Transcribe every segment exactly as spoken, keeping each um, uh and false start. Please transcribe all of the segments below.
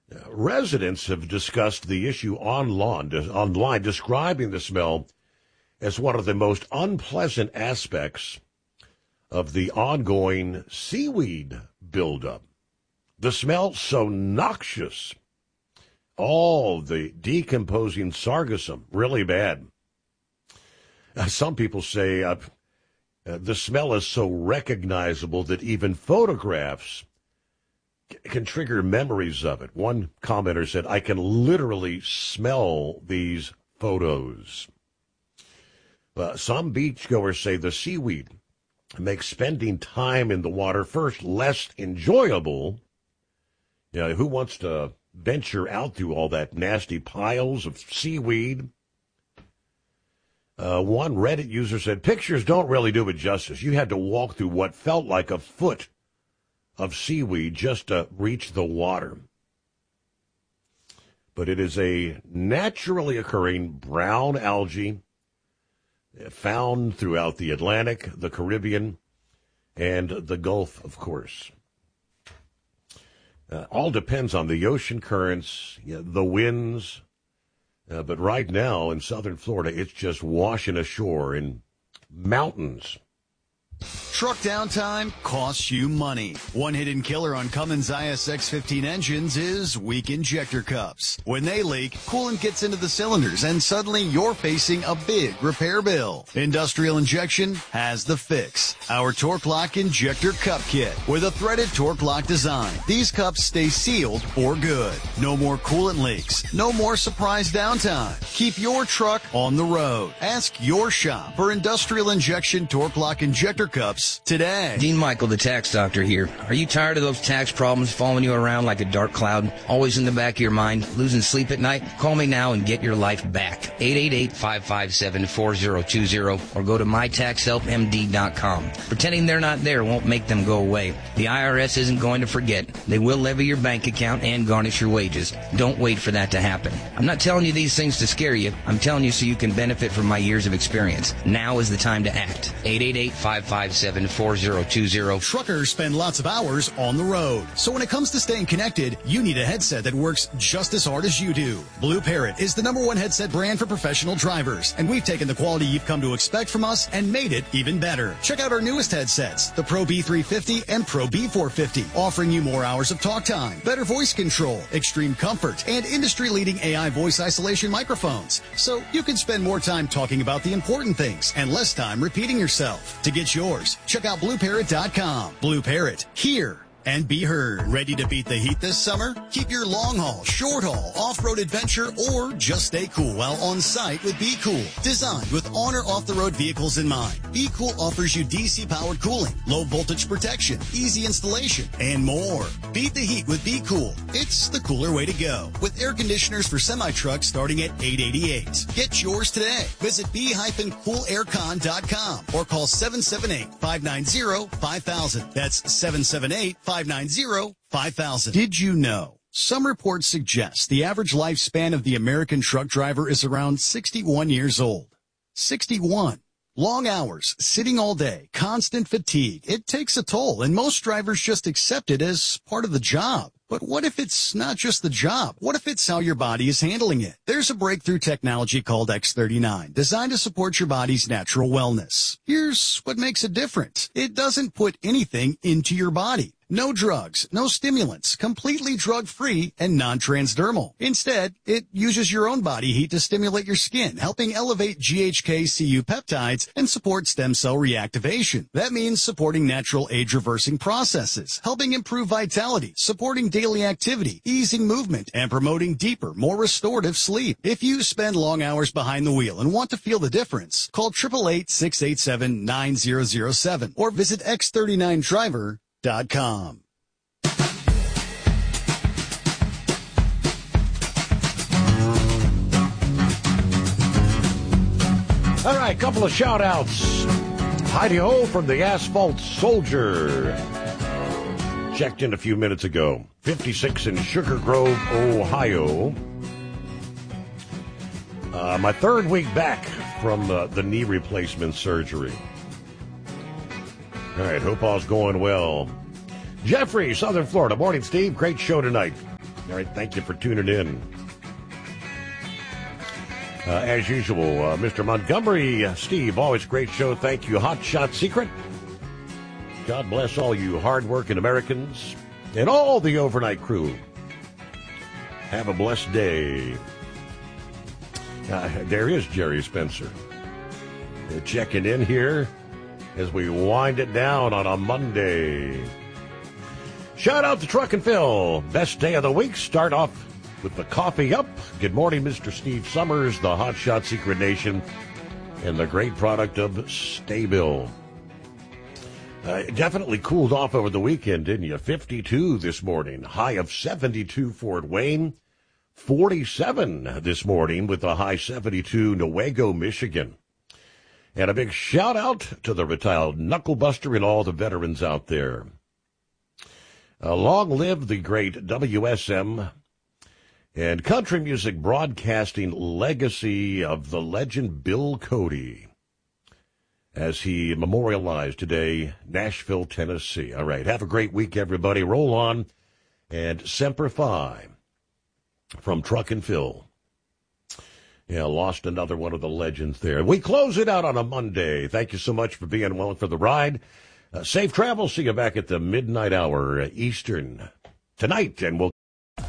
Uh, residents have discussed the issue online, online, describing the smell as one of the most unpleasant aspects of the ongoing seaweed buildup. The smell so noxious. All the decomposing sargassum, really bad. Uh, some people say uh, uh, the smell is so recognizable that even photographs c- can trigger memories of it. One commenter said, I can literally smell these photos. Uh, some beachgoers say the seaweed makes spending time in the water first less enjoyable. You know, who wants to venture out through all that nasty piles of seaweed? Uh, one Reddit user said, pictures don't really do it justice. You had to walk through what felt like a foot of seaweed just to reach the water. But it is a naturally occurring brown algae found throughout the Atlantic, the Caribbean, and the Gulf, of course. Uh, all depends on the ocean currents, you know, the winds. Uh, but right now in southern Florida, it's just washing ashore in mountains. Truck downtime costs you money. One hidden killer on Cummins I S X fifteen engines is weak injector cups. When they leak, coolant gets into the cylinders and suddenly you're facing a big repair bill. Industrial Injection has the fix. Our Torque Lock Injector Cup Kit with a threaded Torque Lock design. These cups stay sealed for good. No more coolant leaks. No more surprise downtime. Keep your truck on the road. Ask your shop for Industrial Injection Torque Lock Injector Cups today. Dean Michael, the tax doctor here. Are you tired of those tax problems following you around like a dark cloud, always in the back of your mind, losing sleep at night? Call me now and get your life back. eight eight eight, five five seven, four zero two zero or go to my tax help m d dot com. Pretending they're not there won't make them go away. The I R S isn't going to forget. They will levy your bank account and garnish your wages. Don't wait for that to happen. I'm not telling you these things to scare you. I'm telling you so you can benefit from my years of experience. Now is the time to act. eight eight eight, five five seven, four zero two zero. Truckers spend lots of hours on the road. So when it comes to staying connected, you need a headset that works just as hard as you do. Blue Parrot is the number one headset brand for professional drivers, and we've taken the quality you've come to expect from us and made it even better. Check out our newest headsets, the Pro B three fifty and Pro B four fifty, offering you more hours of talk time, better voice control, extreme comfort, and industry-leading A I voice isolation microphones. So you can spend more time talking about the important things and less time repeating yourself. To get yours, check out blue parrot dot com. Blue Parrot, hear and be heard. Ready to beat the heat this summer? Keep your long haul, short haul, off-road adventure, or just stay cool while on site with Be Cool. Designed with on or off-the-road vehicles in mind, Be Cool offers you D C-powered cooling, low voltage protection, easy installation, and more. Beat the heat with Be Cool. It's the cooler way to go. With air conditioners for semi-trucks starting at eight hundred eighty-eight dollars. Get yours today. Visit be cool air con dot com or call seven seven eight, five nine zero, five thousand. That's seven seven eight, five nine zero, five thousand. Did you know? Some reports suggest the average lifespan of the American truck driver is around sixty-one years old. sixty-one. Long hours, sitting all day, constant fatigue. It takes a toll, and most drivers just accept it as part of the job. But what if it's not just the job? What if it's how your body is handling it? There's a breakthrough technology called X thirty-nine, designed to support your body's natural wellness. Here's what makes it different. It doesn't put anything into your body. No drugs, no stimulants, completely drug-free and non-transdermal. Instead, it uses your own body heat to stimulate your skin, helping elevate G H K C U peptides and support stem cell reactivation. That means supporting natural age-reversing processes, helping improve vitality, supporting daily activity, easing movement, and promoting deeper, more restorative sleep. If you spend long hours behind the wheel and want to feel the difference, call eight eight eight, six eight seven, nine zero zero seven or visit x thirty-nine driver dot com. All right, couple of shout-outs. Heidi-ho from the Asphalt Soldier. Checked in a few minutes ago. fifty-six in Sugar Grove, Ohio. Uh, my third week back from uh, the knee replacement surgery. All right, hope all's going well. Jeffrey, Southern Florida. Morning, Steve. Great show tonight. All right, thank you for tuning in. Uh, as usual, uh, Mister Montgomery, uh, Steve, always great show. Thank you, Hot Shot Secret. God bless all you hardworking Americans and all the overnight crew. Have a blessed day. Uh, there is Jerry Spencer uh, checking in here as we wind it down on a Monday. Shout out to Truck and Phil. Best day of the week. Start off with the coffee up. Good morning, Mister Steve Summers, the Hot Shot Secret Nation, and the great product of Staybill. Uh, definitely cooled off over the weekend, didn't you? fifty-two this morning. High of seventy-two Fort Wayne. forty-seven this morning with a high seventy-two Newaygo, Michigan. And a big shout out to the retired Knucklebuster and all the veterans out there. Uh, long live the great W S M and country music broadcasting legacy of the legend Bill Cody, as he memorialized today, Nashville, Tennessee. All right, have a great week, everybody. Roll on, and Semper Fi from Truck and Phil. Yeah, lost another one of the legends there. We close it out on a Monday. Thank you so much for being along for the ride. Uh, safe travel. See you back at the midnight hour uh, Eastern tonight, and we'll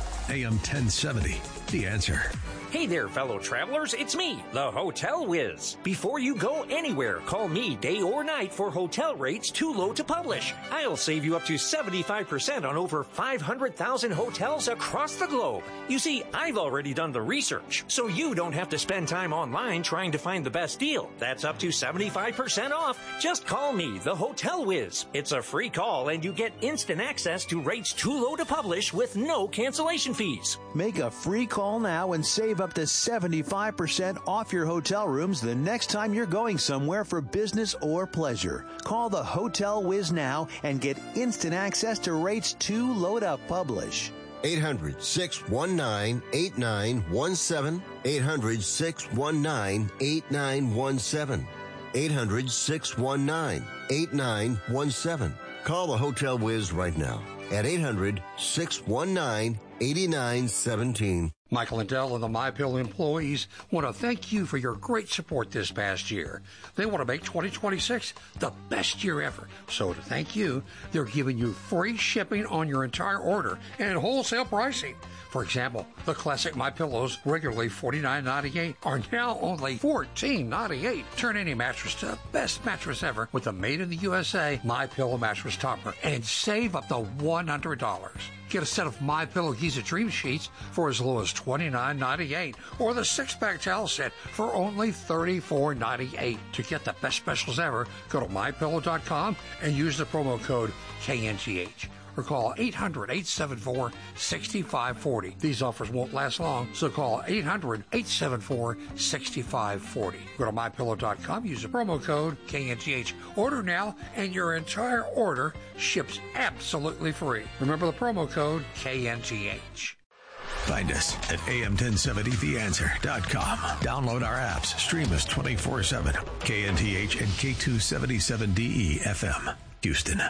A M ten seventy, The Answer. Hey there, fellow travelers. It's me, the Hotel Whiz. Before you go anywhere, call me day or night for hotel rates too low to publish. I'll save you up to seventy-five percent on over five hundred thousand hotels across the globe. You see, I've already done the research, so you don't have to spend time online trying to find the best deal. That's up to seventy-five percent off. Just call me, the Hotel Whiz. It's a free call, and you get instant access to rates too low to publish with no cancellation fees. Make a free call now and save up to seventy-five percent off your hotel rooms the next time you're going somewhere for business or pleasure. Call the Hotel Whiz now and get instant access to rates too low to publish. eight hundred, six one nine, eight nine one seven. eight hundred, six one nine, eight nine one seven. eight hundred, six one nine, eight nine one seven. Call the Hotel Whiz right now at eight hundred, six one nine, eight nine one seven. Michael Lindell and the MyPillow employees want to thank you for your great support this past year. They want to make twenty twenty-six the best year ever. So to thank you, they're giving you free shipping on your entire order and wholesale pricing. For example, the classic MyPillows, regularly forty-nine ninety-eight, are now only fourteen ninety-eight. Turn any mattress to the best mattress ever with the made in the U S A MyPillow mattress topper and save up to one hundred dollars. Get a set of MyPillow Giza Dream Sheets for as low as twenty-nine ninety-eight, or the six-pack towel set for only thirty-four ninety-eight. To get the best specials ever, go to my pillow dot com and use the promo code K N T H. Or call eight hundred, eight seven four, six five four zero. These offers won't last long, so call eight hundred, eight seven four, six five four zero. Go to my pillow dot com, use the promo code K N T H. Order now, and your entire order ships absolutely free. Remember the promo code K N T H. Find us at A M ten seventy the answer dot com. Download our apps. Stream us twenty-four seven. K N T H and K two seventy-seven D E F M, Houston.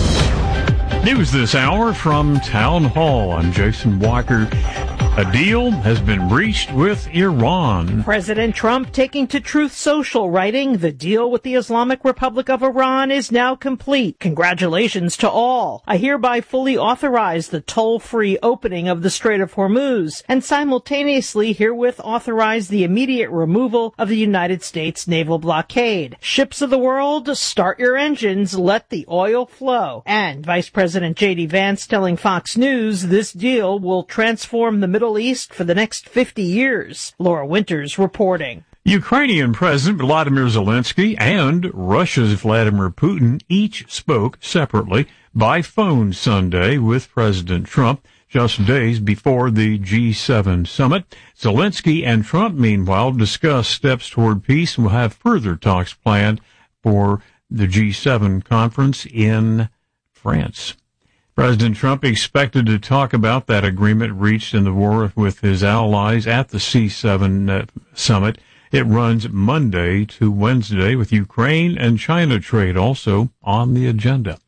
News this hour from Town Hall. I'm Jason Walker. A deal has been reached with Iran. President Trump taking to Truth Social, writing, "The deal with the Islamic Republic of Iran is now complete. Congratulations to all. I hereby fully authorize the toll-free opening of the Strait of Hormuz and simultaneously herewith authorize the immediate removal of the United States naval blockade. Ships of the world, start your engines, let the oil flow." And Vice President J D Vance telling Fox News this deal will transform the Middle East for the next fifty years. Laura Winters reporting. Ukrainian President Vladimir Zelensky and Russia's Vladimir Putin each spoke separately by phone Sunday with President Trump just days before the G seven summit. Zelensky and Trump, meanwhile, discussed steps toward peace and will have further talks planned for the G seven conference in France. President Trump expected to talk about that agreement reached in the war with his allies at the C seven uh, summit. It runs Monday to Wednesday, with Ukraine and China trade also on the agenda.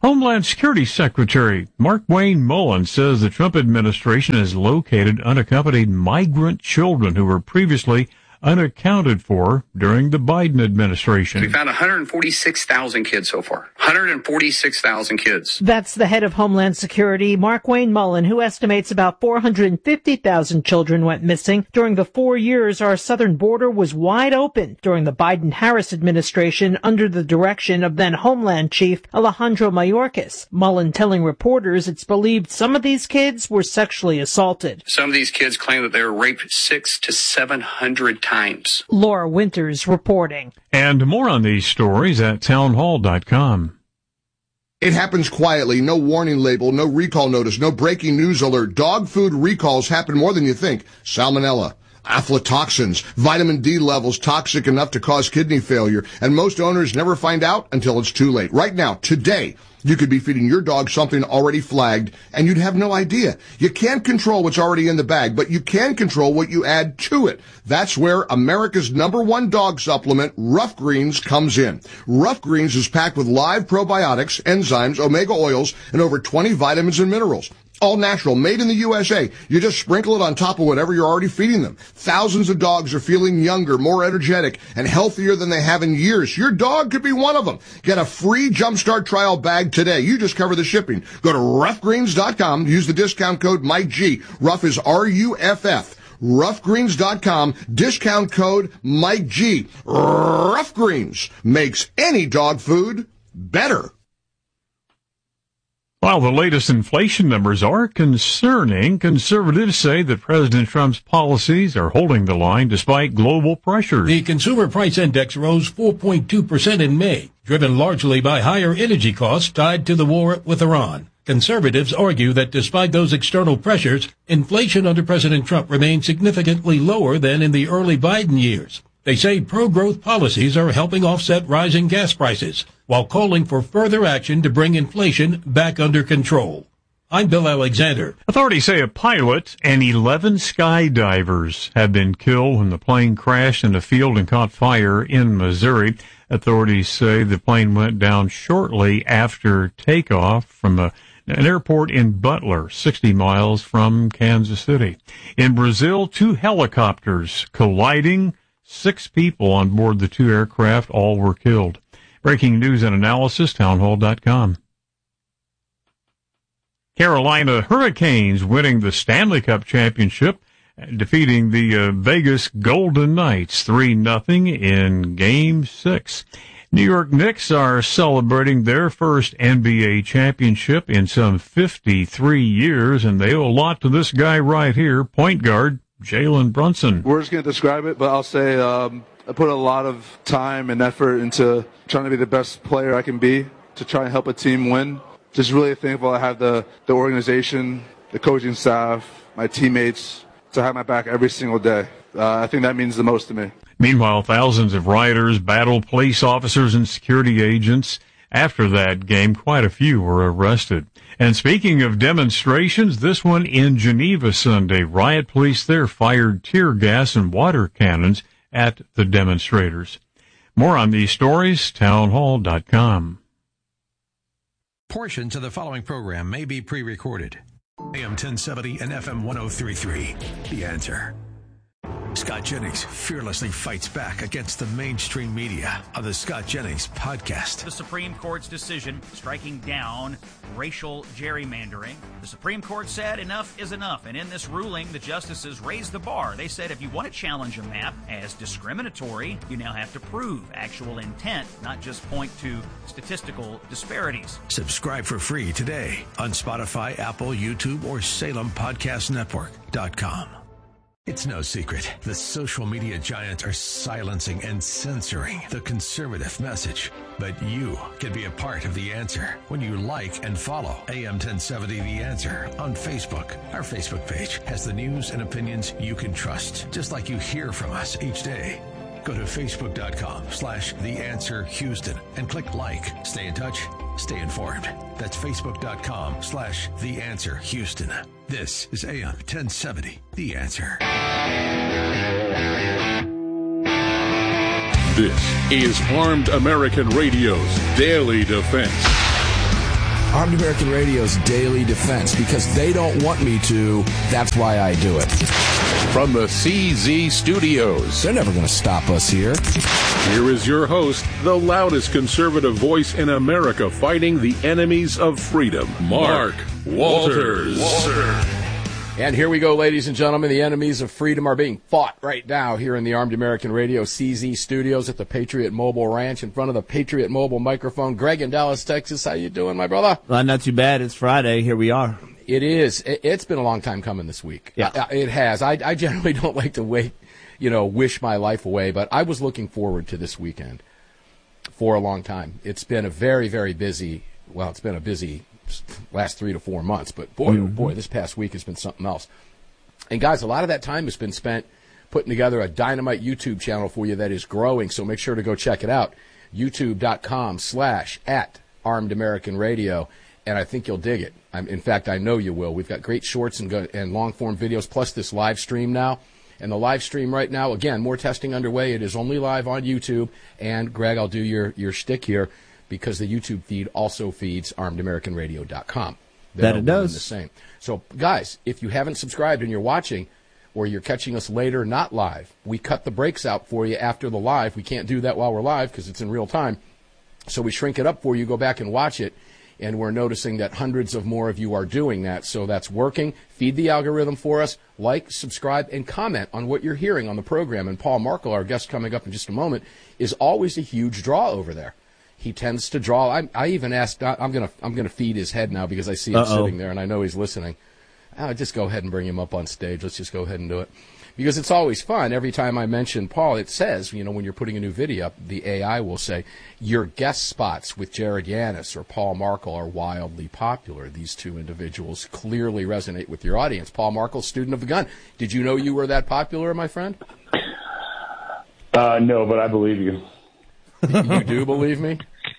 Homeland Security Secretary Markwayne Mullin says the Trump administration has located unaccompanied migrant children who were previously unaccounted for during the Biden administration. We found one hundred forty-six thousand kids so far. one hundred forty-six thousand kids. That's the head of Homeland Security, Markwayne Mullin, who estimates about four hundred fifty thousand children went missing during the four years our southern border was wide open during the Biden-Harris administration under the direction of then Homeland Chief Alejandro Mayorkas. Mullin telling reporters it's believed some of these kids were sexually assaulted. Some of these kids claim that they were raped six to seven hundred times. Times. Laura Winters reporting. And more on these stories at townhall dot com. It happens quietly, no warning label, no recall notice, no breaking news alert. Dog food recalls happen more than you think. Salmonella, aflatoxins, vitamin D levels toxic enough to cause kidney failure, and most owners never find out until it's too late. Right now, today, you could be feeding your dog something already flagged, and you'd have no idea. You can't control what's already in the bag, but you can control what you add to it. That's where America's number one dog supplement, Rough Greens, comes in. Rough Greens is packed with live probiotics, enzymes, omega oils, and over twenty vitamins and minerals. All natural, made in the U S A. You just sprinkle it on top of whatever you're already feeding them. Thousands of dogs are feeling younger, more energetic, and healthier than they have in years. Your dog could be one of them. Get a free Jumpstart trial bag today. You just cover the shipping. Go to rough greens dot com. Use the discount code Mike G. Rough is R U F F. rough greens dot com. Discount code Mike G. Rough Greens makes any dog food better. While the latest inflation numbers are concerning, conservatives say that President Trump's policies are holding the line despite global pressures. The Consumer Price Index rose four point two percent in May, driven largely by higher energy costs tied to the war with Iran. Conservatives argue that despite those external pressures, inflation under President Trump remains significantly lower than in the early Biden years. They say pro-growth policies are helping offset rising gas prices, while calling for further action to bring inflation back under control. I'm Bill Alexander. Authorities say a pilot and eleven skydivers have been killed when the plane crashed in a field and caught fire in Missouri. Authorities say the plane went down shortly after takeoff from a an airport in Butler, sixty miles from Kansas City. In Brazil, two helicopters colliding. Six people on board the two aircraft, all were killed. Breaking news and analysis, townhall dot com. Carolina Hurricanes winning the Stanley Cup championship, defeating the uh, Vegas Golden Knights three nothing in Game six. New York Knicks are celebrating their first N B A championship in some fifty-three years, and they owe a lot to this guy right here, point guard Jalen Brunson. We're just going to describe it, but I'll say um, I put a lot of time and effort into trying to be the best player I can be to try and help a team win. Just really thankful I have the, the organization, the coaching staff, my teammates to have my back every single day. Uh, I think that means the most to me. Meanwhile, thousands of rioters battled police officers and security agents. After that game, quite a few were arrested. And speaking of demonstrations, this one in Geneva Sunday. Riot police there fired tear gas and water cannons at the demonstrators. More on these stories, townhall dot com. Portions of the following program may be pre-recorded. A M ten seventy and F M ten thirty-three. The Answer. Scott Jennings fearlessly fights back against the mainstream media on the Scott Jennings Podcast. The Supreme Court's decision striking down racial gerrymandering. The Supreme Court said enough is enough, and in this ruling, the justices raised the bar. They said if you want to challenge a map as discriminatory, you now have to prove actual intent, not just point to statistical disparities. Subscribe for free today on Spotify, Apple, YouTube, or Salem Podcast Network dot com. It's no secret. The social media giants are silencing and censoring the conservative message. But you can be a part of the answer when you like and follow A M ten seventy The Answer on Facebook. Our Facebook page has the news and opinions you can trust, just like you hear from us each day. Go to facebook.com slash The Answer Houston and click like. Stay in touch. Stay informed. That's facebook.com slash The Answer Houston. This is A M ten seventy, The Answer. This is Armed American Radio's Daily Defense. Armed American Radio's daily defense. Because they don't want me to, that's why I do it. From the C Z Studios. They're never going to stop us here. Here is your host, the loudest conservative voice in America fighting the enemies of freedom, Mark Walters. Walter. And here we go, ladies and gentlemen. The enemies of freedom are being fought right now here in the Armed American Radio C Z Studios at the Patriot Mobile Ranch in front of the Patriot Mobile microphone. Greg in Dallas, Texas. How you doing, my brother? Well, not too bad. It's Friday. Here we are. It is. It's been a long time coming this week. Yeah. It has. I, I generally don't like to wait, you know, wish my life away, but I was looking forward to this weekend for a long time. It's been a very, very busy, well, it's been a busy last three to four months, but boy, mm-hmm. oh boy, this past week has been something else. And guys, a lot of that time has been spent putting together a dynamite YouTube channel for you that is growing, so make sure to go check it out. YouTube.com slash at Armed American Radio, and I think you'll dig it. I'm, in fact, I know you will. We've got great shorts and, go, and long-form videos, plus this live stream now. And the live stream right now, again, more testing underway. It is only live on YouTube. And, Greg, I'll do your, your shtick here, because the YouTube feed also feeds armed american radio dot com. That it does. The same. So, guys, if you haven't subscribed and you're watching, or you're catching us later, not live, we cut the breaks out for you after the live. We can't do that while we're live because it's in real time. So we shrink it up for you. Go back and watch it. And we're noticing that hundreds of more of you are doing that. So that's working. Feed the algorithm for us. Like, subscribe, and comment on what you're hearing on the program. And Paul Markle, our guest coming up in just a moment, is always a huge draw over there. He tends to draw. I, I even asked, I'm going to I'm gonna feed his head now because I see him Uh-oh. sitting there and I know he's listening. I'll just go ahead and bring him up on stage. Let's just go ahead and do it. Because it's always fun. Every time I mention Paul, it says, you know, when you're putting a new video up, the A I will say, your guest spots with Jared Yanis or Paul Markle are wildly popular. These two individuals clearly resonate with your audience. Paul Markle, student of the gun. Did you know you were that popular, my friend? Uh, no, but I believe you. You do believe me?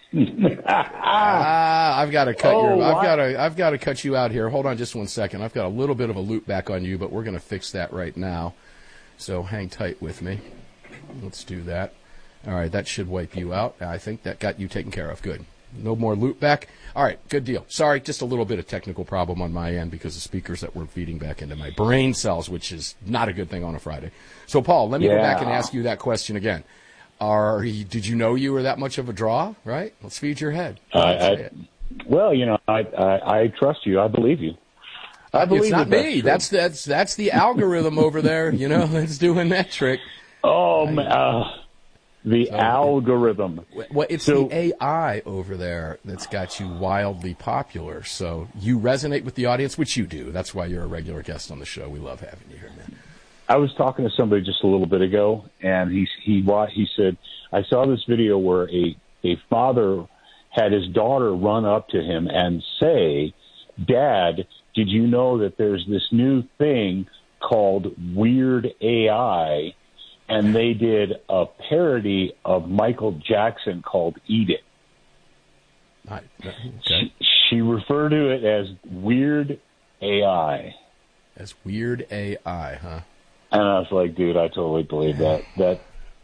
ah, I've got to cut oh, your. I've got to. I've got to cut you out here. Hold on, just one second. I've got a little bit of a loop back on you, but we're going to fix that right now. So hang tight with me. Let's do that. All right, that should wipe you out. I think that got you taken care of. Good. No more loop back. All right, good deal. Sorry, just a little bit of technical problem on my end because the speakers that weren't feeding back into my brain cells, which is not a good thing on a Friday. So, Paul, let me yeah. go back and ask you that question again. Are did you know you were that much of a draw? Right? Let's feed your head. I, I, well, you know, I, I I trust you. I believe you. I believe it's not me. That's that's that's the algorithm over there. You know, that's doing that trick. Oh, I, uh, the so, algorithm. Well, it's so, the A I over there that's got you wildly popular. So you resonate with the audience, which you do. That's why you're a regular guest on the show. We love having you here, man. I was talking to somebody just a little bit ago, and he he he said, I saw this video where a, a father had his daughter run up to him and say, Dad, did you know that there's this new thing called Weird A I, and they did a parody of Michael Jackson called Eat It. Okay. She, she referred to it as Weird A I. As Weird A I, huh? And I was like, dude, I totally believe that. That.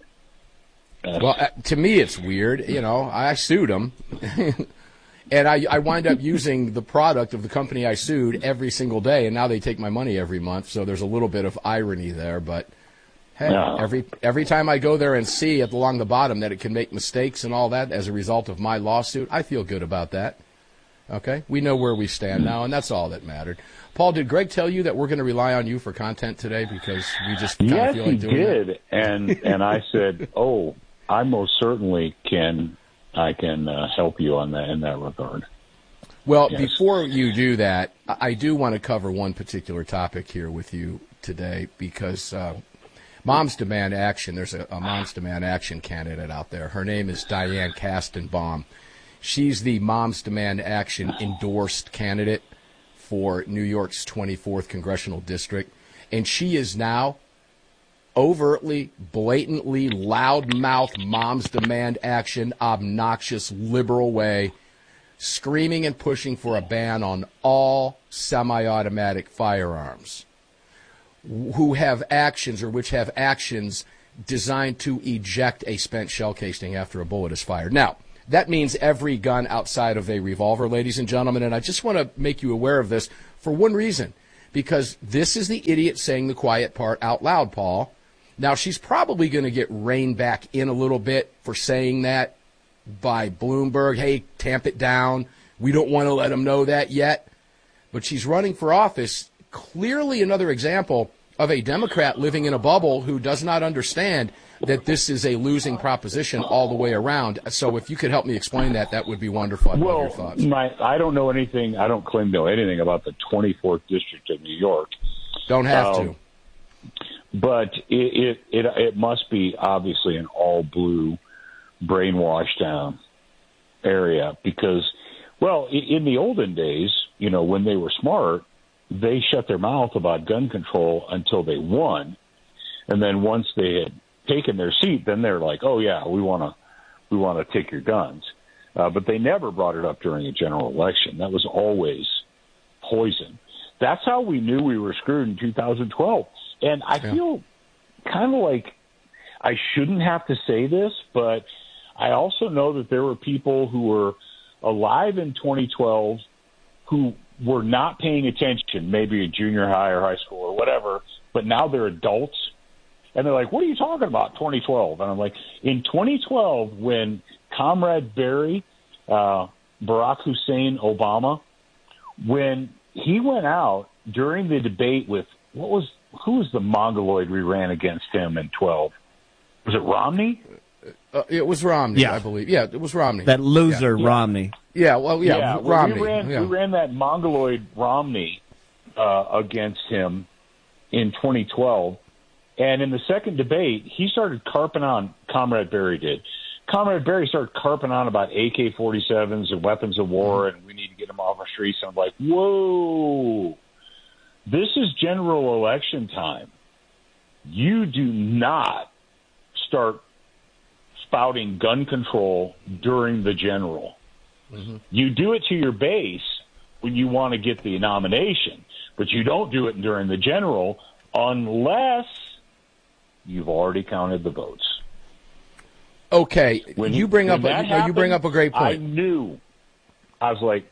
Well, uh, to me, it's weird. You know, I sued him, and I, I wind up using the product of the company I sued every single day, and now they take my money every month. So there's a little bit of irony there, but hey, no. every every time I go there and see it along the bottom that it can make mistakes and all that as a result of my lawsuit, I feel good about that. Okay, we know where we stand now, and that's all that mattered. Paul, did Greg tell you that we're going to rely on you for content today because we just kind yes, of feel like doing it? Yes, he did, that? and and I said, oh, I most certainly can. I can uh, help you on that in that regard. Well, yes. Before you do that, I do want to cover one particular topic here with you today because uh, Moms Demand Action. There's a, a Moms Demand Action candidate out there. Her name is Diane Kastenbaum. She's the Moms Demand Action endorsed candidate for New York's twenty-fourth Congressional District. And she is now overtly, blatantly, loudmouth Moms Demand Action, obnoxious, liberal way, screaming and pushing for a ban on all semi-automatic firearms who have actions or which have actions designed to eject a spent shell casing after a bullet is fired. Now, That means every gun outside of a revolver, ladies and gentlemen. And I just want to make you aware of this for one reason, because this is the idiot saying the quiet part out loud, Paul. Now, she's probably going to get reined back in a little bit for saying that by Bloomberg. Hey, tamp it down. We don't want to let them know that yet. But she's running for office. Clearly another example of a Democrat living in a bubble who does not understand that this is a losing proposition all the way around. So if you could help me explain that, that would be wonderful. I'd well, love your thoughts. My, I don't know anything. I don't claim to know anything about the twenty-fourth District of New York. Don't have um, to. But it, it, it, it must be obviously an all-blue, brainwashed um, area because, well, in the olden days, you know, when they were smart, they shut their mouth about gun control until they won. And then once they had taken their seat, then they're like, oh, yeah, we want to we want to take your guns. Uh, but they never brought it up during a general election. That was always poison. That's how we knew we were screwed in two thousand twelve. And I yeah. feel kind of like I shouldn't have to say this, but I also know that there were people who were alive in twenty twelve who were not paying attention, maybe in junior high or high school or whatever, but now they're adults. And they're like, what are you talking about, twenty twelve? And I'm like, in twenty twelve, when Comrade Barry, uh, Barack Hussein Obama, when he went out during the debate with, what was, who was the Mongoloid we ran against him in twelve? Was it Romney? Uh, it was Romney, yeah. I believe. Yeah, it was Romney. That loser yeah. Romney. Yeah, well, yeah, yeah Romney. Well, we, ran, yeah. we ran that Mongoloid Romney uh, against him in twenty twelve. And in the second debate, he started carping on, Comrade Barry did. Comrade Barry started carping on about A K forty-sevens and weapons of war, and we need to get them off our streets. And I'm like, whoa, this is general election time. You do not start spouting gun control during the general. Mm-hmm. You do it to your base when you want to get the nomination, but you don't do it during the general unless you've already counted the votes. Okay, when you bring up a, happened, you bring up a great point. I knew. I was like,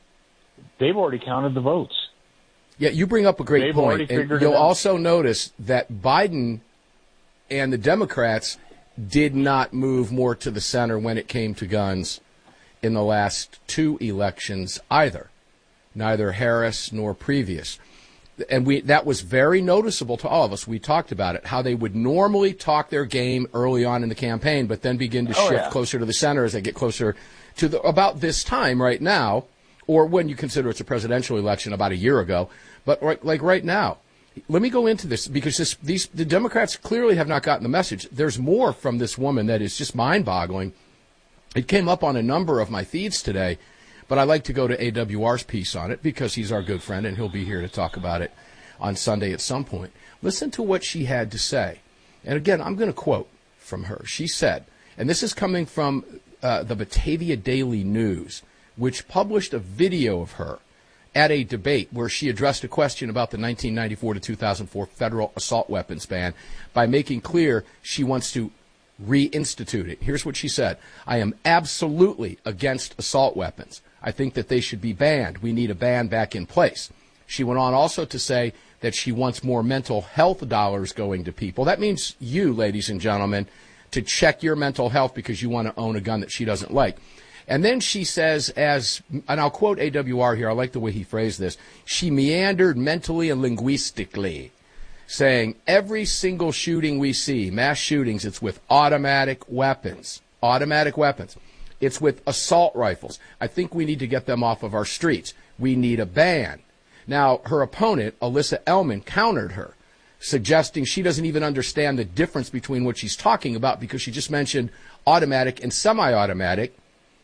they've already counted the votes. Yeah, you bring up a great they've point. And you'll also notice that Biden and the Democrats did not move more to the center when it came to guns in the last two elections either, neither Harris nor previous. And we that was very noticeable to all of us. We talked about it, how they would normally talk their game early on in the campaign, but then begin to oh, shift yeah. closer to the center as they get closer to the, about this time right now, or when you consider it's a presidential election about a year ago. But right, like right now, let me go into this because this, these the Democrats clearly have not gotten the message. There's more from this woman that is just mind-boggling. It came up on a number of my feeds today. But I like to go to A W R's piece on it because he's our good friend and he'll be here to talk about it on Sunday at some point. Listen to what she had to say. And again, I'm going to quote from her. She said, and this is coming from uh, the Batavia Daily News, which published a video of her at a debate where she addressed a question about the nineteen ninety-four to two thousand four federal assault weapons ban by making clear she wants to reinstitute it. Here's what she said. I am absolutely against assault weapons. I think that they should be banned. We need a ban back in place. She went on also to say that she wants more mental health dollars going to people. That means you, ladies and gentlemen, to check your mental health because you want to own a gun that she doesn't like. And then she says, as, and I'll quote A W R here, I like the way he phrased this, she meandered mentally and linguistically, saying every single shooting we see, mass shootings, it's with automatic weapons. Automatic weapons. It's with assault rifles. I think we need to get them off of our streets. We need a ban. Now, her opponent, Alyssa Ellman, countered her, suggesting she doesn't even understand the difference between what she's talking about because she just mentioned automatic and semi-automatic,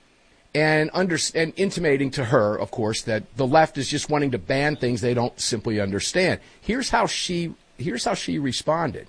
and, under, and intimating to her, of course, that the left is just wanting to ban things they don't simply understand. Here's how she, here's how she responded.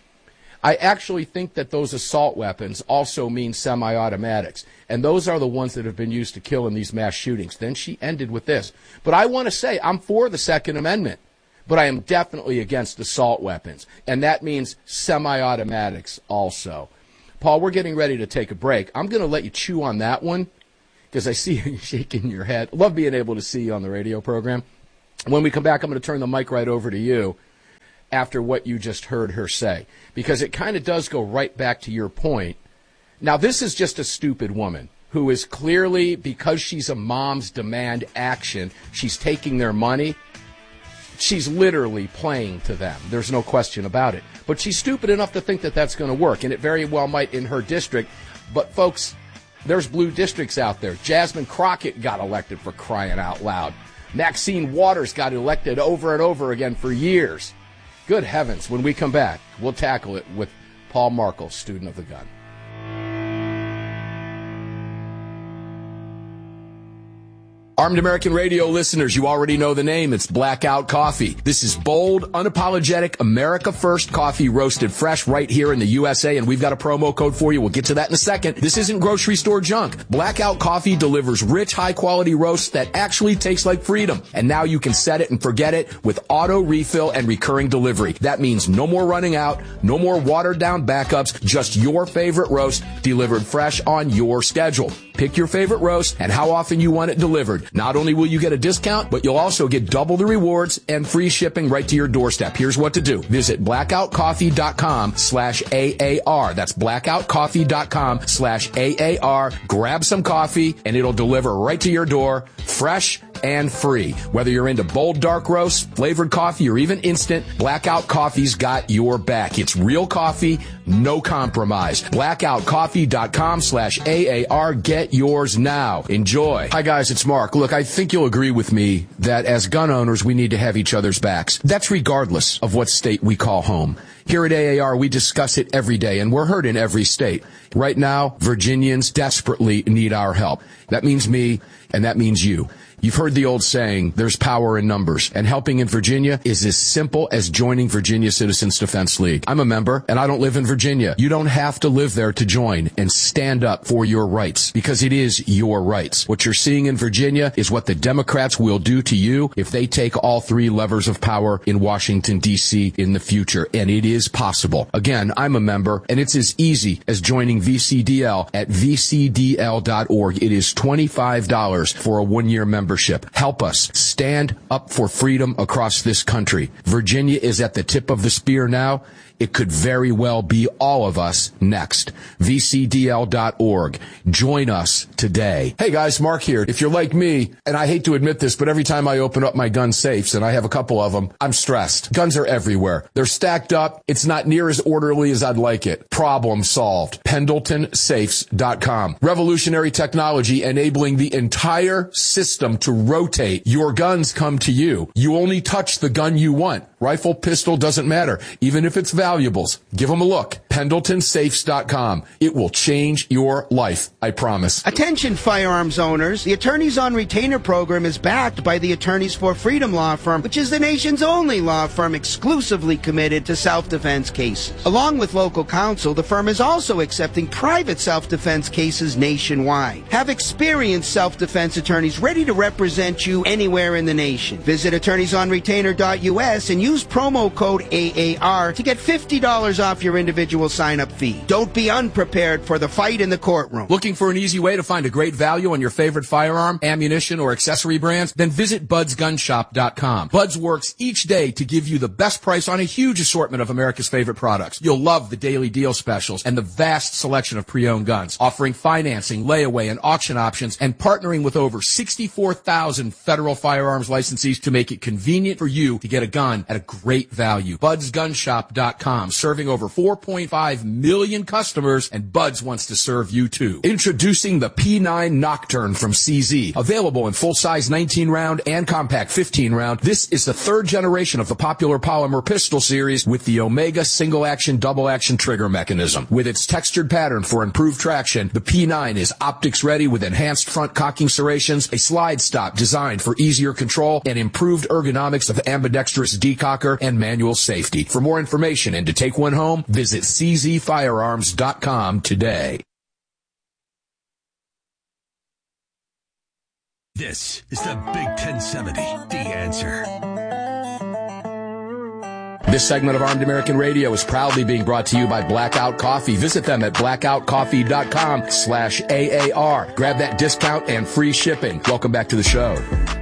I actually think that those assault weapons also mean semi-automatics, and those are the ones that have been used to kill in these mass shootings. Then she ended with this. But I want to say I'm for the Second Amendment, but I am definitely against assault weapons, and that means semi-automatics also. Paul, we're getting ready to take a break. I'm going to let you chew on that one because I see you shaking your head. Love being able to see you on the radio program. When we come back, I'm going to turn the mic right over to you after what you just heard her say, because it kind of does go right back to your point. Now, this is just a stupid woman who is clearly, because she's a mom's demand action, she's taking their money. She's literally playing to them. There's no question about it. But she's stupid enough to think that that's going to work, and it very well might in her district. But, folks, there's blue districts out there. Jasmine Crockett got elected, for crying out loud. Maxine Waters got elected over and over again for years. Good heavens, when we come back, we'll tackle it with Paul Markel, student of the gun. Armed American Radio listeners, you already know the name. It's Blackout Coffee. This is bold, unapologetic, America First coffee roasted fresh right here in the U S A, and we've got a promo code for you. We'll get to that in a second. This isn't grocery store junk. Blackout Coffee delivers rich, high-quality roasts that actually taste like freedom. And now you can set it and forget it with auto refill and recurring delivery. That means no more running out, no more watered-down backups, just your favorite roast delivered fresh on your schedule. Pick your favorite roast and how often you want it delivered. Not only will you get a discount, but you'll also get double the rewards and free shipping right to your doorstep. Here's what to do. Visit blackoutcoffee.com slash AAR. That's blackoutcoffee.com slash AAR. Grab some coffee and it'll deliver right to your door, fresh and free. Whether you're into bold dark roasts, flavored coffee, or even instant, Blackout Coffee's got your back. It's real coffee, no compromise. blackoutcoffee.com slash AAR. Get yours now. Enjoy. Hi guys, it's Mark. Look, I think you'll agree with me that as gun owners, we need to have each other's backs. That's regardless of what state we call home. Here at A A R, we discuss it every day, and we're heard in every state. Right now, Virginians desperately need our help. That means me, and that means you. You've heard the old saying, there's power in numbers, and helping in Virginia is as simple as joining Virginia Citizens Defense League. I'm a member, and I don't live in Virginia. You don't have to live there to join and stand up for your rights, because it is your rights. What you're seeing in Virginia is what the Democrats will do to you if they take all three levers of power in Washington, D C in the future, and it is possible. Again, I'm a member, and it's as easy as joining V C D L at v c d l dot org. It is twenty-five dollars for a one-year membership. Help us stand up for freedom across this country. Virginia is at the tip of the spear now. It could very well be all of us next. v c d l dot org. Join us today. Hey guys, Mark here. If you're like me, and I hate to admit this, but every time I open up my gun safes, and I have a couple of them, I'm stressed. Guns are everywhere. They're stacked up. It's not near as orderly as I'd like it. Problem solved. Pendleton Safes dot com. Revolutionary technology enabling the entire system to rotate. Your guns come to you. You only touch the gun you want. Rifle, pistol, doesn't matter. Even if it's valuables, give them a look. Pendleton Safes dot com. It will change your life, I promise. Attention firearms owners. The Attorneys on Retainer program is backed by the Attorneys for Freedom law firm, which is the nation's only law firm exclusively committed to self-defense cases. Along with local counsel, the firm is also accepting private self-defense cases nationwide. Have experienced self-defense attorneys ready to represent you anywhere in the nation. Visit attorneys on retainer dot u s and use promo code A A R to get fifty dollars off your individual sign-up fee. Don't be unprepared for the fight in the courtroom. Looking for an easy way to find a great value on your favorite firearm, ammunition, or accessory brands? Then visit buds gun shop dot com. Buds works each day to give you the best price on a huge assortment of America's favorite products. You'll love the daily deal specials and the vast selection of pre-owned guns, offering financing, layaway, and auction options, and partnering with over sixty-four thousand federal firearms licensees to make it convenient for you to get a gun at a great value. buds gun shop dot com, serving over four point five million customers, and Buds wants to serve you too. Introducing the P nine Nocturne from C Z. Available in full-size nineteen round and compact fifteen round, this is the third generation of the popular polymer pistol series with the Omega single-action, double-action trigger mechanism. With its textured pattern for improved traction, the P nine is optics-ready with enhanced front cocking serrations, a slide stop designed for easier control, and improved ergonomics of ambidextrous decocker and manual safety. For more information and to take one home, visit c z firearms dot com today. This is the Big ten seventy, The Answer. This segment of Armed American Radio is proudly being brought to you by Blackout Coffee. Visit them at blackout coffee dot com slash A A R. Grab that discount and free shipping. Welcome back to the show.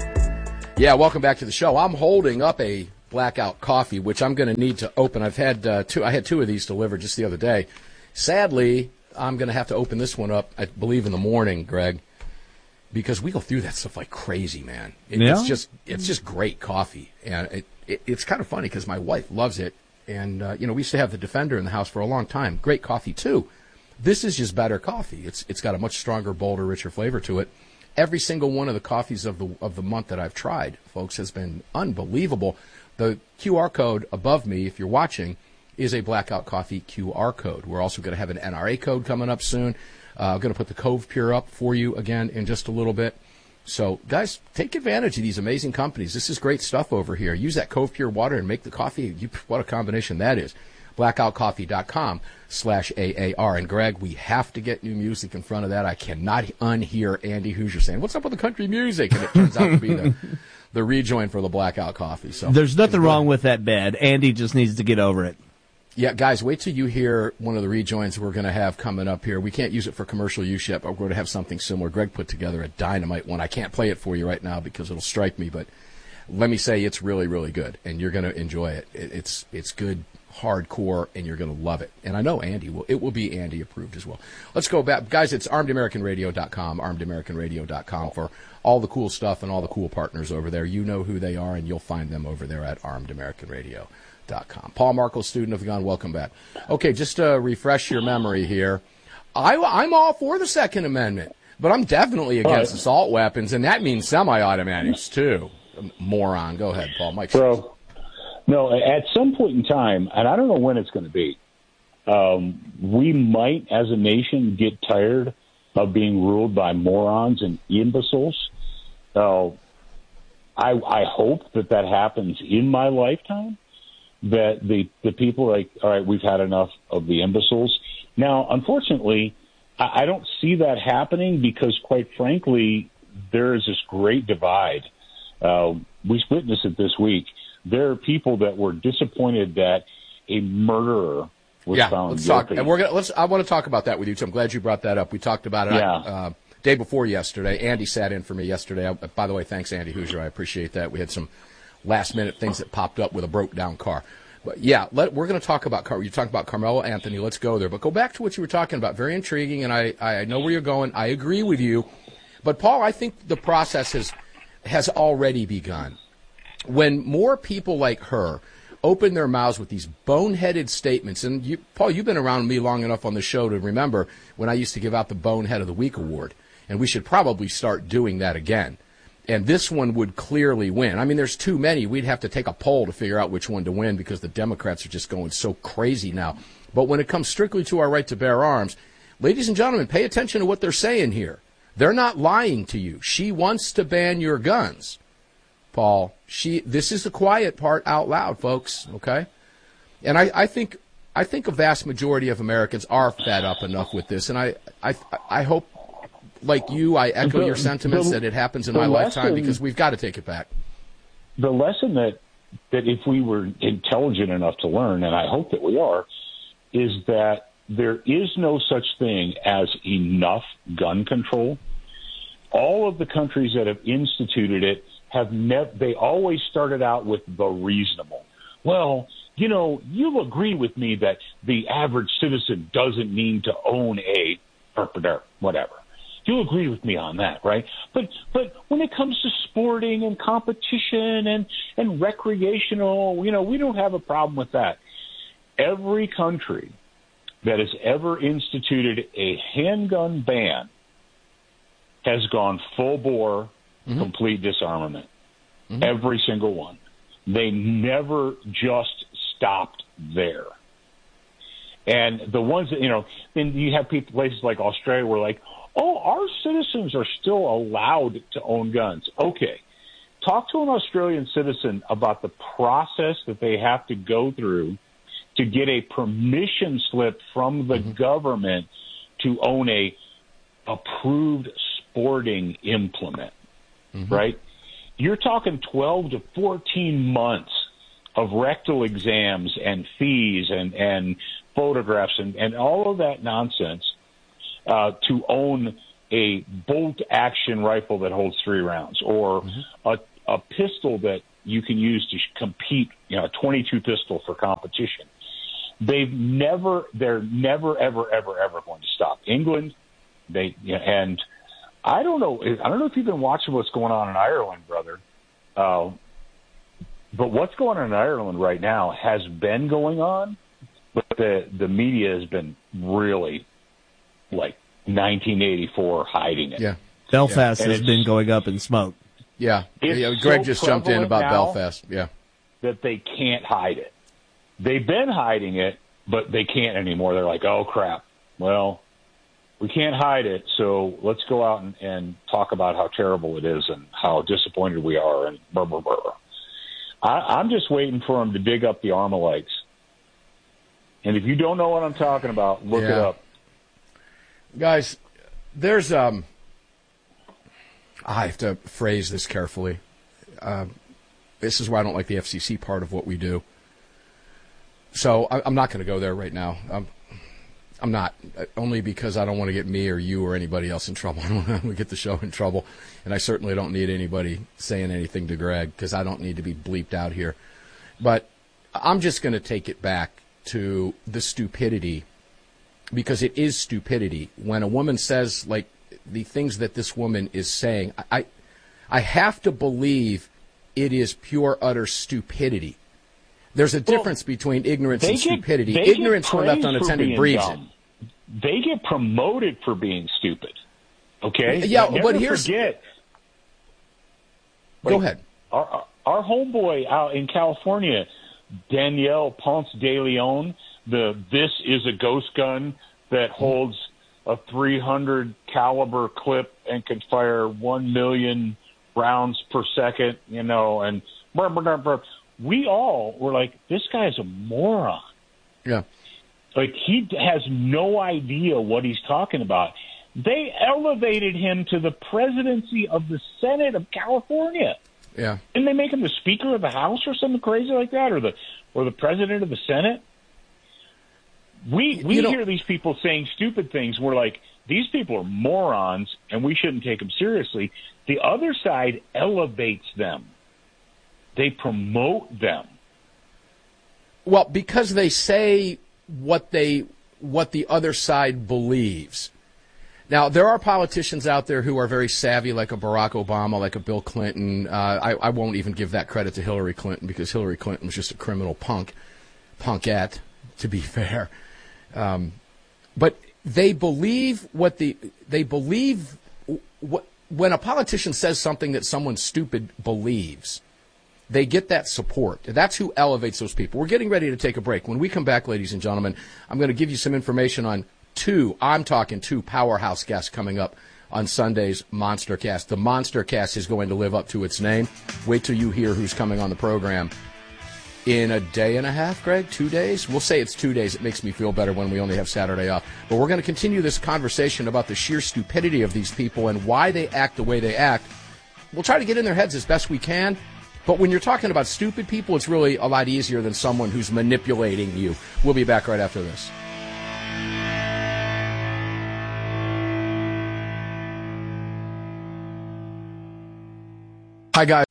Yeah, welcome back to the show. I'm holding up a Blackout Coffee, which I'm going to need to open. I've had uh, two. I had two of these delivered just the other day. Sadly, I'm going to have to open this one up, I believe, in the morning, Greg, because we go through that stuff like crazy, man. It, Yeah? It's just it's just great coffee, and it, it, it's kind of funny because my wife loves it, and uh, you know we used to have the Defender in the house for a long time. Great coffee too. This is just better coffee. It's it's got a much stronger, bolder, richer flavor to it. Every single one of the coffees of the of the month that I've tried, folks, has been unbelievable. The Q R code above me, if you're watching, is a Blackout Coffee Q R code. We're also going to have an N R A code coming up soon. Uh, I'm going to put the Cove Pure up for you again in just a little bit. So, guys, take advantage of these amazing companies. This is great stuff over here. Use that Cove Pure water and make the coffee. You, what a combination that is. blackout coffee dot com slash A A R. And, Greg, we have to get new music in front of that. I cannot unhear Andy Hoosier saying, what's up with the country music? And it turns out to be the, the rejoin for the Blackout Coffee. So There's nothing wrong with that bed. Andy just needs to get over it. Yeah, guys, wait till you hear one of the rejoins we're going to have coming up here. We can't use it for commercial use yet, but we're going to have something similar. Greg put together a dynamite one. I can't play it for you right now because it'll strike me, but let me say it's really, really good, and you're going to enjoy it. It's it's good, hardcore, and you're going to love it. And I know Andy will. It will be Andy approved as well. Let's go back. Guys, it's armed american radio dot com, armed american radio dot com for all the cool stuff and all the cool partners over there. You know who they are, and you'll find them over there at armed american radio dot com. Paul Markel, student of the gun, welcome back. Okay, just to refresh your memory here, I, I'm all for the Second Amendment, but I'm definitely against right. assault weapons, and that means semi-automatics too. Moron. Go ahead, Paul. Mike. Bro, no, at some point in time, and I don't know when it's going to be, um, we might, as a nation, get tired of being ruled by morons and imbeciles. Uh, I, I hope that that happens in my lifetime. That the, the people are like, all right, we've had enough of the imbeciles. Now, unfortunately, I, I don't see that happening because, quite frankly, there is this great divide. Uh, we witnessed it this week. There are people that were disappointed that a murderer was yeah, found let's guilty. talk. And we're gonna let's. I want to talk about that with you too. I'm glad you brought that up. We talked about it Yeah. uh, day before yesterday. Andy sat in for me yesterday. I, by the way, thanks, Andy Hoosier. I appreciate that. We had some last-minute things that popped up with a broke-down car. But, yeah, let, we're going to talk about Car- – you talked about Carmelo Anthony. Let's go there. But go back to what you were talking about. Very intriguing, and I, I know where you're going. I agree with you. But, Paul, I think the process has has already begun. When more people like her open their mouths with these boneheaded statements – and, you, Paul, you've been around me long enough on the show to remember when I used to give out the Bonehead of the Week award. And we should probably start doing that again. And this one would clearly win. I mean, there's too many. We'd have to take a poll to figure out which one to win because the Democrats are just going so crazy now. But when it comes strictly to our right to bear arms, ladies and gentlemen, pay attention to what they're saying here. They're not lying to you. She wants to ban your guns, Paul. She. This is the quiet part out loud, folks, okay? And I, I think I think a vast majority of Americans are fed up enough with this, and I, I, I hope, like you, I echo the, your sentiments the, that it happens in my lifetime lesson, because we've got to take it back. The lesson that, that if we were intelligent enough to learn, and I hope that we are, is that there is no such thing as enough gun control. All of the countries that have instituted it have never, they always started out with the reasonable. Well, you know, you'll agree with me that the average citizen doesn't need to own a whatever. You'll agree with me on that, right? But but when it comes to sporting and competition and, and recreational, you know, we don't have a problem with that. Every country that has ever instituted a handgun ban has gone full bore, mm-hmm. complete disarmament. Mm-hmm. Every single one. They never just stopped there. And the ones that, you know, then you have people, places like Australia where like, oh, our citizens are still allowed to own guns. Okay. Talk to an Australian citizen about the process that they have to go through to get a permission slip from the mm-hmm. government to own a approved sporting implement, mm-hmm. right? You're talking twelve to fourteen months of rectal exams and fees and, and photographs and, and all of that nonsense uh, to own a bolt-action rifle that holds three rounds or mm-hmm. a, a pistol that you can use to compete, you know, a twenty-two pistol for competition. They've never, they're never, ever, ever, ever going to stop. England, they, you know, and I don't know, I don't know if you've been watching what's going on in Ireland, brother, uh, but what's going on in Ireland right now has been going on, but the, the media has been really, like, nineteen eighty-four hiding it. Yeah. Belfast yeah. has been going up in smoke. Yeah. yeah Greg so just jumped in about Belfast. Yeah. That they can't hide it. They've been hiding it, but they can't anymore. They're like, oh, crap. Well, we can't hide it, so let's go out and, and talk about how terrible it is and how disappointed we are and blah, blah, blah. I, I'm just waiting for them to dig up the Armalekes. And if you don't know what I'm talking about, look yeah. it up. Guys, there's um. I have to phrase this carefully. Uh, this is why I don't like the F C C part of what we do. So I, I'm not going to go there right now. I'm, I'm not, only because I don't want to get me or you or anybody else in trouble. I don't want to get the show in trouble, and I certainly don't need anybody saying anything to Greg because I don't need to be bleeped out here. But I'm just going to take it back to the stupidity, because it is stupidity when a woman says, like, the things that this woman is saying. I, I have to believe it is pure, utter stupidity. There's a difference well, between ignorance and stupidity. Get, ignorance when left unattended breeds dumb. it. They get promoted for being stupid. Okay? Yeah, Never but here's... forget. Go like, ahead. Our, our homeboy out in California, Danielle Ponce de Leon, the this is a ghost gun that holds a three hundred caliber clip and can fire one million rounds per second, you know, and blah, blah, blah, blah. We all were like, this guy's a moron. Yeah. Like, he has no idea what he's talking about. They elevated him to the presidency of the Senate of California. Yeah. Didn't they make him the Speaker of the House or something crazy like that, or the or the President of the Senate? We we you hear these people saying stupid things. We're like, these people are morons, and we shouldn't take them seriously. The other side elevates them. They promote them. Well, because they say what they what the other side believes. Now, there are politicians out there who are very savvy, like a Barack Obama, like a Bill Clinton. Uh, I, I won't even give that credit to Hillary Clinton, because Hillary Clinton was just a criminal punk, punkette, to be fair. Um, but they believe what the they believe what when a politician says something that someone stupid believes, they get that support. That's who elevates those people. We're getting ready to take a break. When we come back, ladies and gentlemen, I'm going to give you some information on two, I'm talking two powerhouse guests coming up on Sunday's Monster Cast. The Monster Cast is going to live up to its name. Wait till you hear who's coming on the program in a day and a half, Greg, two days? We'll say it's two days. It makes me feel better when we only have Saturday off. But we're going to continue this conversation about the sheer stupidity of these people and why they act the way they act. We'll try to get in their heads as best we can. But when you're talking about stupid people, it's really a lot easier than someone who's manipulating you. We'll be back right after this. Hi, guys.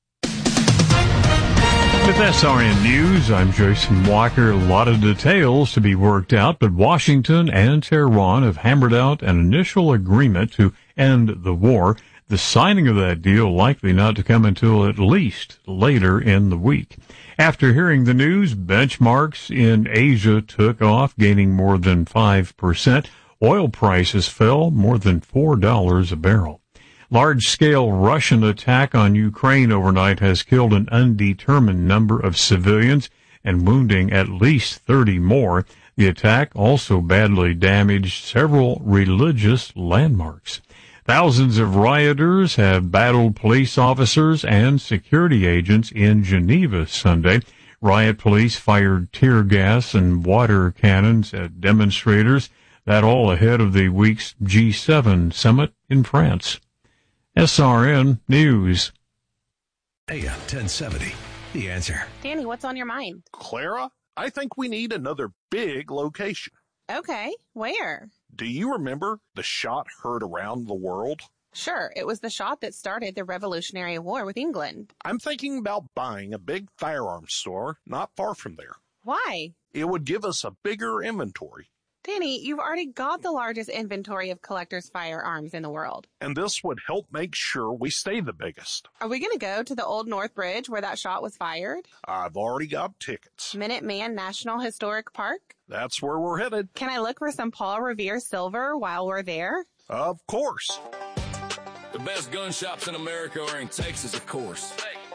With S R N News, I'm Jason Walker. A lot of details to be worked out, but Washington and Tehran have hammered out an initial agreement to end the war. The signing of that deal likely not to come until at least later in the week. After hearing the news, benchmarks in Asia took off, gaining more than five percent. Oil prices fell more than four dollars a barrel. Large-scale Russian attack on Ukraine overnight has killed an undetermined number of civilians and wounding at least thirty more. The attack also badly damaged several religious landmarks. Thousands of rioters have battled police officers and security agents in Geneva Sunday. Riot police fired tear gas and water cannons at demonstrators. That all ahead of the week's G seven summit in France. S R N News. A M ten seventy. the answer. Danny, what's on your mind? Clara, I think we need another big location. Okay, where? Do you remember the shot heard around the world? Sure, it was the shot that started the Revolutionary War with England. I'm thinking about buying a big firearms store not far from there. Why? It would give us a bigger inventory. Danny, you've already got the largest inventory of collectors' firearms in the world. And this would help make sure we stay the biggest. Are we going to go to the Old North Bridge where that shot was fired? I've already got tickets. Minuteman National Historic Park? That's where we're headed. Can I look for some Paul Revere silver while we're there? Of course. The best gun shops in America are in Texas, of course.